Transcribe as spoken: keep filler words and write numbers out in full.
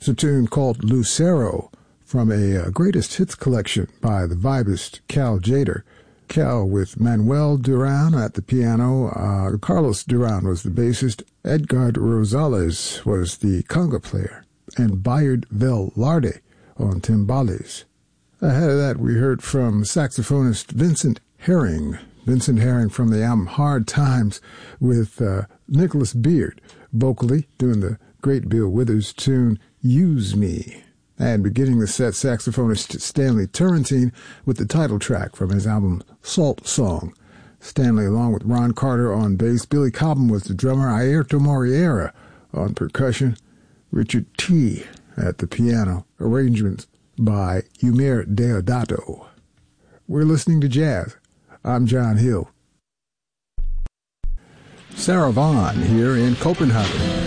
It's a tune called Lucero from a uh, greatest hits collection by the vibist Cal Tjader. Cal with Manuel Duran at the piano. Uh, Carlos Duran was the bassist. Edgar Rosales was the conga player. And Bayard Velarde on timbales. Ahead of that, we heard from saxophonist Vincent Herring. Vincent Herring from the album Hard Times with uh, Nicholas Beard vocally doing the great Bill Withers tune Use Me. And beginning the set, saxophonist Stanley Turrentine with the title track from his album Salt Song. Stanley along with Ron Carter on bass. Billy Cobham was the drummer. Airto Moriera on percussion. Richard T. at the piano. Arrangements by Eumir Deodato. We're listening to jazz. I'm John Hill. Sarah Vaughan here in Copenhagen.